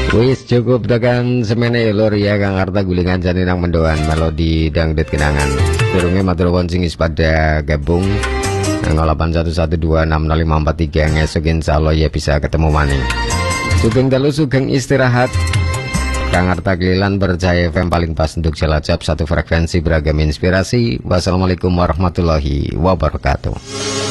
Wis cukup tekan semene lur ya Kang Arta gulingan jane nang mendoan melodi dangdut kenangan. Durunge matur nuwun sing pada gabung nang 81126543 ngesuk insyaallah ya bisa ketemu maning. Sugeng dalu sugeng istirahat. Kang Arta Kelilan Berjaya FM paling pas untuk Cilacap, satu frekuensi beragam inspirasi. Wassalamualaikum warahmatullahi wabarakatuh.